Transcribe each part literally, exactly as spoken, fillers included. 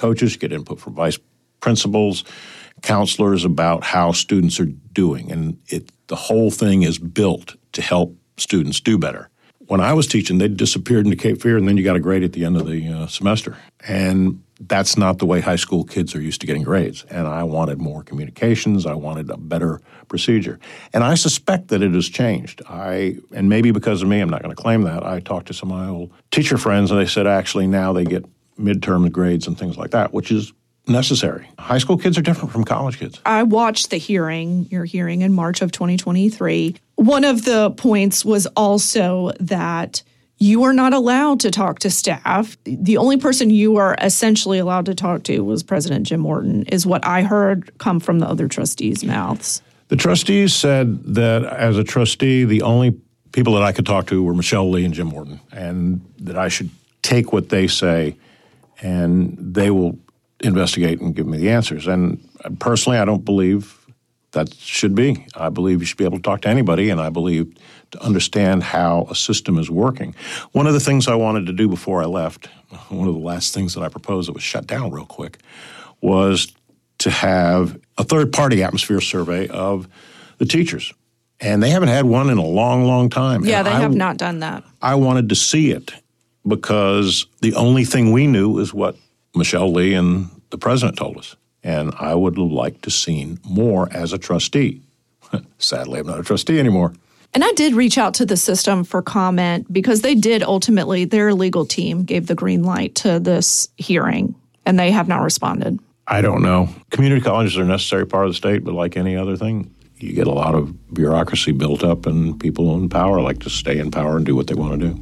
coaches, you get input from vice principals, counselors about how students are doing. And it the whole thing is built to help students do better. When I was teaching, they disappeared into Cape Fear, and then you got a grade at the end of the uh, semester. And that's not the way high school kids are used to getting grades. And I wanted more communications. I wanted a better procedure. And I suspect that it has changed. I and maybe because of me, I'm not going to claim that. I talked to some of my old teacher friends, and they said actually now they get midterm grades and things like that, which is necessary. High school kids are different from college kids. I watched the hearing, your hearing in March of twenty twenty-three. One of the points was also that you are not allowed to talk to staff. The only person you are essentially allowed to talk to was President Jim Morton, is what I heard come from the other trustees' mouths. The trustees said that as a trustee, the only people that I could talk to were Michelle Lee and Jim Morton, and that I should take what they say and they will investigate and give me the answers. And personally, I don't believe that should be. I believe you should be able to talk to anybody, and I believe to understand how a system is working. One of the things I wanted to do before I left, one of the last things that I proposed that was shut down real quick, was to have a third-party atmosphere survey of the teachers. And they haven't had one in a long, long time. Yeah, and they I, have not done that. I wanted to see it because the only thing we knew is what Michelle Lee and the president told us. And I would like to see more as a trustee. Sadly, I'm not a trustee anymore. And I did reach out to the system for comment because they did ultimately, their legal team gave the green light to this hearing, and they have not responded. I don't know. Community colleges are a necessary part of the state, but like any other thing, you get a lot of bureaucracy built up, and people in power like to stay in power and do what they want to do.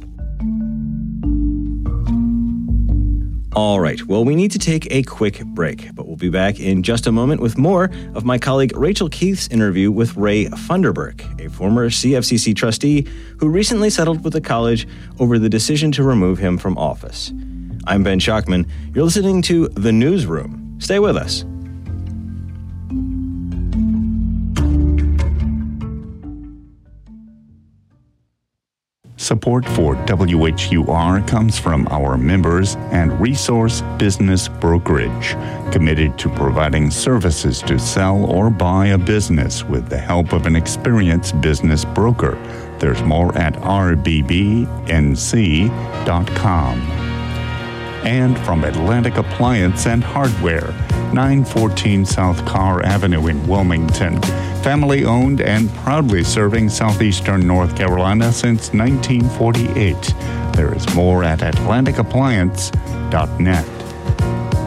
All right, well, we need to take a quick break, but we'll be back in just a moment with more of my colleague Rachel Keith's interview with Ray Funderburk, a former C F C C trustee who recently settled with the college over the decision to remove him from office. I'm Ben Schachtman. You're listening to The Newsroom. Stay with us. Support for W H U R comes from our members and Resource Business Brokerage, committed to providing services to sell or buy a business with the help of an experienced business broker. There's more at r b b n c dot com. And from Atlantic Appliance and Hardware, nine fourteen South Carr Avenue in Wilmington. Family-owned and proudly serving southeastern North Carolina since nineteen forty-eight. There is more at atlantic appliance dot net.